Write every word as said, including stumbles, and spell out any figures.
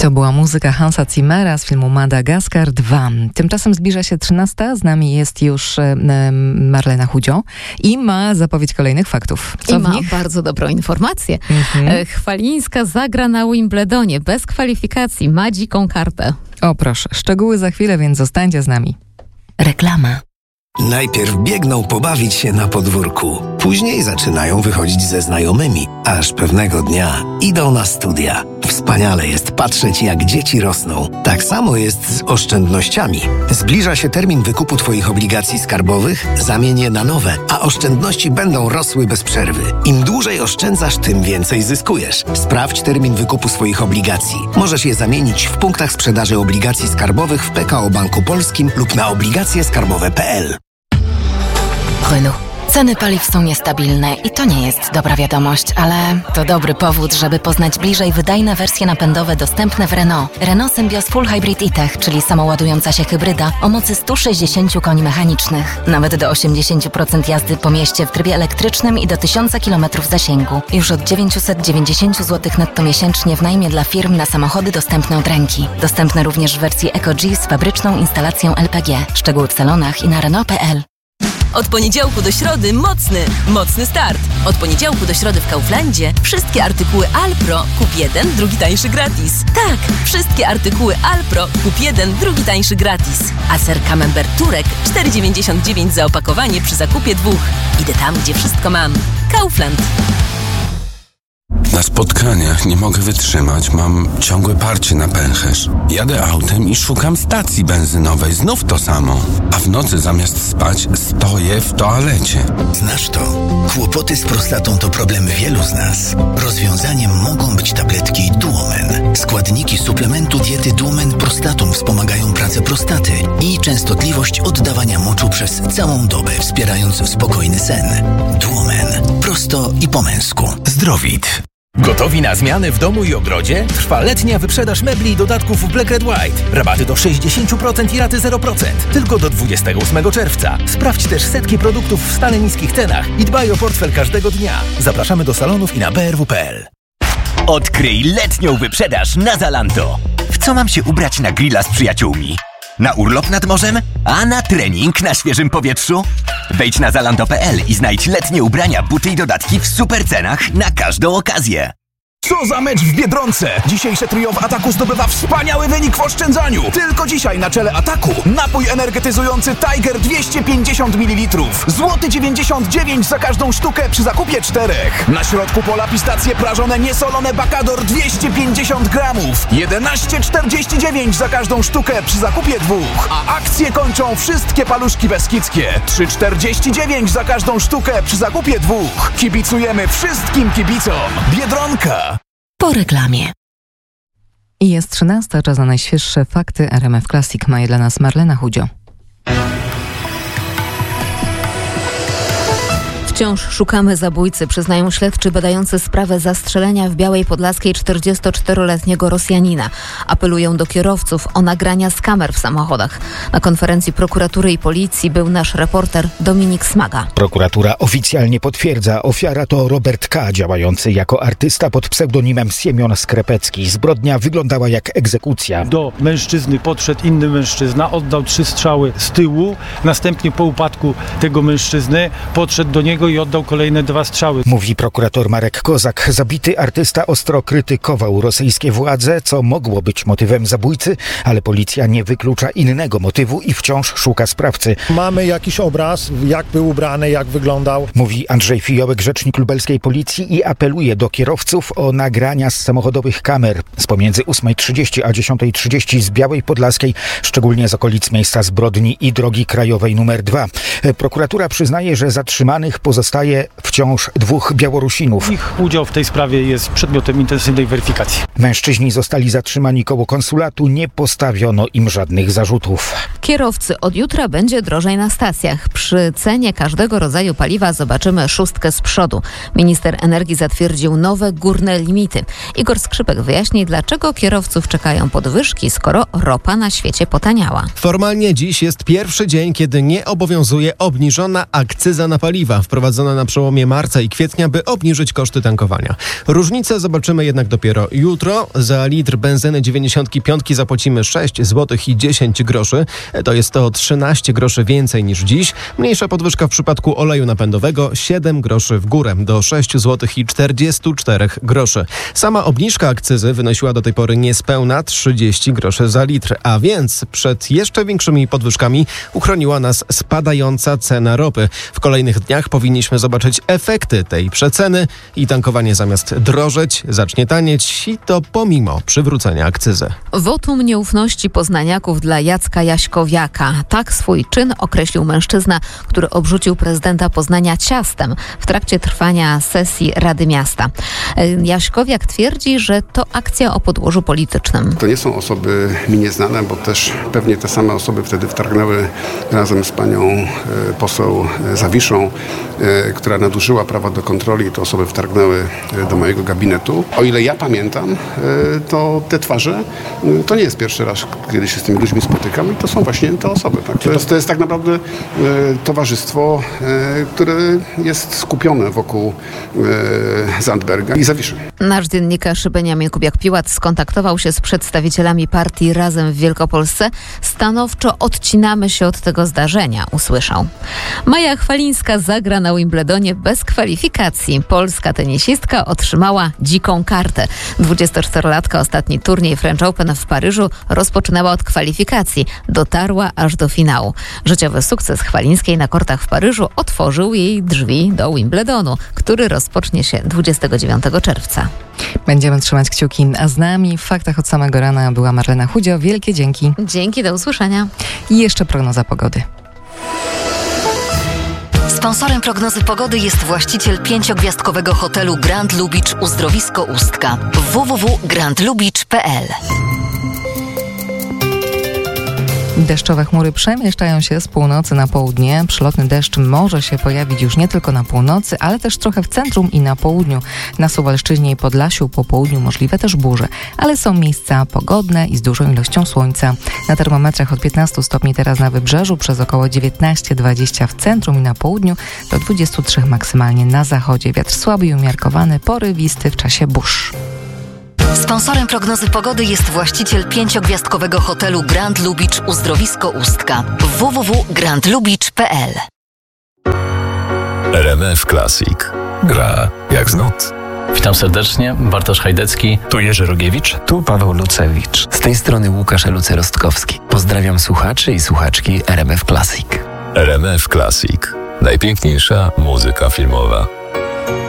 To była muzyka Hansa Zimmera z filmu Madagaskar dwa. Tymczasem zbliża się trzynasta. Z nami jest już e, Marlena Chudzio i ma zapowiedź kolejnych faktów. Co I ma w nich? bardzo dobrą informację. Mhm. Chwalińska zagra na Wimbledonie bez kwalifikacji. Ma dziką kartę. O proszę, szczegóły za chwilę, więc zostańcie z nami. Reklama. Najpierw biegną pobawić się na podwórku, później zaczynają wychodzić ze znajomymi, aż pewnego dnia idą na studia. Wspaniale jest patrzeć, jak dzieci rosną. Tak samo jest z oszczędnościami. Zbliża się termin wykupu Twoich obligacji skarbowych, zamień je na nowe, a oszczędności będą rosły bez przerwy. Im dłużej oszczędzasz, tym więcej zyskujesz. Sprawdź termin wykupu swoich obligacji. Możesz je zamienić w punktach sprzedaży obligacji skarbowych w P K O Banku Polskim lub na obligacje skarbowe kropka p l. Renault. Ceny paliw są niestabilne i to nie jest dobra wiadomość, ale to dobry powód, żeby poznać bliżej wydajne wersje napędowe dostępne w Renault. Renault Symbioz Full Hybrid e-Tech, czyli samoładująca się hybryda o mocy sto sześćdziesiąt koni mechanicznych. Nawet do osiemdziesiąt procent jazdy po mieście w trybie elektrycznym i do tysiąc kilometrów zasięgu. Już od dziewięćset dziewięćdziesiąt złotych netto miesięcznie w najmie dla firm na samochody dostępne od ręki. Dostępne również w wersji EcoG z fabryczną instalacją L P G. Szczegóły w salonach i na Renault kropka p l. Od poniedziałku do środy mocny, mocny start. Od poniedziałku do środy w Kauflandzie wszystkie artykuły Alpro kup jeden, drugi tańszy gratis. Tak, wszystkie artykuły Alpro kup jeden, drugi tańszy gratis. A ser Camembert Turek cztery dziewięćdziesiąt dziewięć za opakowanie przy zakupie dwóch. Idę tam, gdzie wszystko mam. Kaufland. Na spotkaniach nie mogę wytrzymać, mam ciągłe parcie na pęcherz. Jadę autem i szukam stacji benzynowej, znów to samo. A w nocy zamiast spać stoję w toalecie. Znasz to? Kłopoty z prostatą to problem wielu z nas. Rozwiązaniem mogą być tabletki Duomen. Składniki suplementu diety Duomen Prostatum wspomagają pracę prostaty i częstotliwość oddawania moczu przez całą dobę, wspierając spokojny sen. Duomen. Prosto i po męsku. Zdrowit. Gotowi na zmiany w domu i ogrodzie? Trwa letnia wyprzedaż mebli i dodatków w Black Red White. Rabaty do sześćdziesiąt procent i raty zero procent. Tylko do dwudziestego ósmego czerwca. Sprawdź też setki produktów w stale niskich cenach i dbaj o portfel każdego dnia. Zapraszamy do salonów i na b r w kropka p l. Odkryj letnią wyprzedaż na Zalando. W co mam się ubrać na grilla z przyjaciółmi? Na urlop nad morzem? A na trening na świeżym powietrzu? Wejdź na zalando kropka p l i znajdź letnie ubrania, buty i dodatki w super cenach na każdą okazję. Co za mecz w Biedronce! Dzisiejsze trio w Ataku zdobywa wspaniały wynik w oszczędzaniu. Tylko dzisiaj na czele Ataku napój energetyzujący Tiger dwieście pięćdziesiąt mililitrów. Złoty dziewięćdziesiąt dziewięć za każdą sztukę przy zakupie czterech. Na środku pola pistacje prażone niesolone Bacador dwieście pięćdziesiąt gramów. jedenaście czterdzieści dziewięć za każdą sztukę przy zakupie dwóch. A akcje kończą wszystkie paluszki beskidzkie. trzy czterdzieści dziewięć za każdą sztukę przy zakupie dwóch. Kibicujemy wszystkim kibicom. Biedronka. Po reklamie. I jest trzynasta, czas na najświeższe fakty. R M F Classic ma je dla nas Marlena Chudzio. Wciąż szukamy zabójcy, przyznają śledczy badający sprawę zastrzelenia w Białej Podlaskiej czterdziestoczteroletniego Rosjanina. Apelują do kierowców o nagrania z kamer w samochodach. Na konferencji prokuratury i policji był nasz reporter Dominik Smaga. Prokuratura oficjalnie potwierdza, ofiara to Robert K., działający jako artysta pod pseudonimem Siemion Skrepecki. Zbrodnia wyglądała jak egzekucja. Do mężczyzny podszedł inny mężczyzna, oddał trzy strzały z tyłu, następnie po upadku tego mężczyzny podszedł do niego i oddał kolejne dwa strzały. Mówi prokurator Marek Kozak. Zabity artysta ostro krytykował rosyjskie władze, co mogło być motywem zabójcy, ale policja nie wyklucza innego motywu i wciąż szuka sprawcy. Mamy jakiś obraz, jak był ubrany, jak wyglądał. Mówi Andrzej Fijołek, rzecznik lubelskiej policji i apeluje do kierowców o nagrania z samochodowych kamer z pomiędzy ósmej trzydzieści a dziesiątej trzydzieści z Białej Podlaskiej, szczególnie z okolic miejsca zbrodni i drogi krajowej numer dwa. Prokuratura przyznaje, że zatrzymanych pozostaje wciąż dwóch Białorusinów. Ich udział w tej sprawie jest przedmiotem intensywnej weryfikacji. Mężczyźni zostali zatrzymani koło konsulatu, nie postawiono im żadnych zarzutów. Kierowcy, od jutra będzie drożej na stacjach. Przy cenie każdego rodzaju paliwa zobaczymy szóstkę z przodu. Minister energii zatwierdził nowe górne limity. Igor Skrzypek wyjaśni, dlaczego kierowców czekają podwyżki, skoro ropa na świecie potaniała. Formalnie dziś jest pierwszy dzień, kiedy nie obowiązuje obniżona akcyza na paliwa. Wprowadzono wprowadzona na przełomie marca i kwietnia, by obniżyć koszty tankowania. Różnicę zobaczymy jednak dopiero jutro. Za litr benzyny dziewięćdziesiąt pięć zapłacimy sześć złotych i dziesięć groszy. To jest to trzynaście groszy więcej niż dziś. Mniejsza podwyżka w przypadku oleju napędowego siedem groszy w górę do sześć złotych i czterdzieści cztery groszy. Sama obniżka akcyzy wynosiła do tej pory niespełna trzydzieści groszy za litr, a więc przed jeszcze większymi podwyżkami uchroniła nas spadająca cena ropy. W kolejnych dniach powinniśmy zobaczyć efekty tej przeceny i tankowanie zamiast drożeć zacznie tanieć, i to pomimo przywrócenia akcyzy. Wotum nieufności poznaniaków dla Jacka Jaśkowiaka. Tak swój czyn określił mężczyzna, który obrzucił prezydenta Poznania ciastem w trakcie trwania sesji Rady Miasta. Jaśkowiak twierdzi, że to akcja o podłożu politycznym. To nie są osoby mi nieznane, bo też pewnie te same osoby wtedy wtargnęły razem z panią e, poseł Zawiszą, e, która nadużyła prawa do kontroli. Te osoby wtargnęły do mojego gabinetu. O ile ja pamiętam, e, to te twarze, e, to nie jest pierwszy raz, kiedy się z tymi ludźmi spotykam, i to są właśnie te osoby. Tak? To, jest, to jest tak naprawdę e, towarzystwo, e, które jest skupione wokół e, Zandberga i Zawiszy. Nasz dziennikarz Beniamin Kubiak-Piłat skontaktował się z przedstawicielami partii Razem w Wielkopolsce. Stanowczo odcinamy się od tego zdarzenia, usłyszał. Maja Chwalińska zagra na Wimbledonie bez kwalifikacji. Polska tenisistka otrzymała dziką kartę. dwudziestoczterolatka ostatni turniej French Open w Paryżu rozpoczynała od kwalifikacji. Dotarła aż do finału. Życiowy sukces Chwalińskiej na kortach w Paryżu otworzył jej drzwi do Wimbledonu, który rozpocznie się dwudziestego dziewiątego czerwca. Będziemy trzymać kciuki, a z nami w faktach od samego rana była Marlena Chudzio. Wielkie dzięki. Dzięki, do usłyszenia. I jeszcze prognoza pogody. Sponsorem prognozy pogody jest właściciel pięciogwiazdkowego hotelu Grand Lubicz Uzdrowisko Ustka. w w w kropka grand lubicz kropka p l. Deszczowe chmury przemieszczają się z północy na południe. Przelotny deszcz może się pojawić już nie tylko na północy, ale też trochę w centrum i na południu. Na Suwalszczyźnie i Podlasiu po południu możliwe też burze, ale są miejsca pogodne i z dużą ilością słońca. Na termometrach od piętnastu stopni teraz na wybrzeżu, przez około dziewiętnaście dwadzieścia w centrum i na południu, do dwudziestu trzech maksymalnie na zachodzie. Wiatr słaby i umiarkowany, porywisty w czasie burz. Sponsorem prognozy pogody jest właściciel pięciogwiazdkowego hotelu Grand Lubicz Uzdrowisko Ustka. w w w kropka grand lubicz kropka p l. R M F Classic. Gra jak z nut. Witam serdecznie, Bartosz Hajdecki. Tu Jerzy Rogiewicz. Tu Paweł Lucewicz. Z tej strony Łukasz Eluce-Rostkowski. Pozdrawiam słuchaczy i słuchaczki R M F Classic. R M F Classic. Najpiękniejsza muzyka filmowa.